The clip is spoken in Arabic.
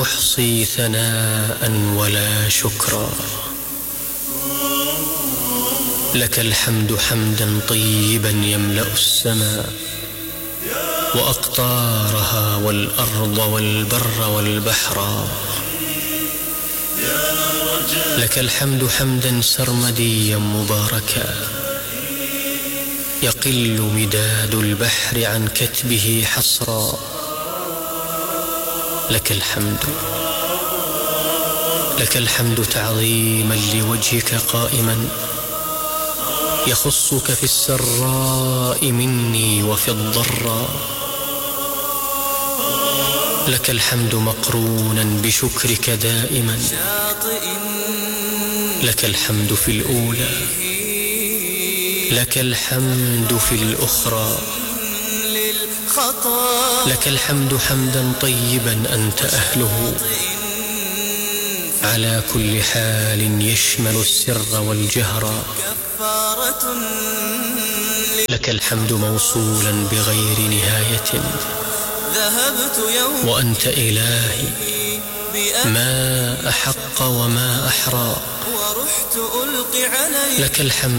أحصي ثناء ولا شكرا. لك الحمد حمدا طيبا يملأ السماء وأقطارها والأرض والبر والبحر. لك الحمد حمدا سرمديا مباركا يقل مداد البحر عن كتبه حصرا. لك الحمد، لك الحمد تعظيما لوجهك قائما يخصك في السراء مني وفي الضراء. لك الحمد مقرونا بشكرك دائما. لك الحمد في الأولى، لك الحمد في الأخرى. لك الحمد حمدا طيبا أنت أهله على كل حال يشمل السر والجهر. لك الحمد موصولا بغير نهاية وأنت إلهي ما أحق وما أحرى. لك الحمد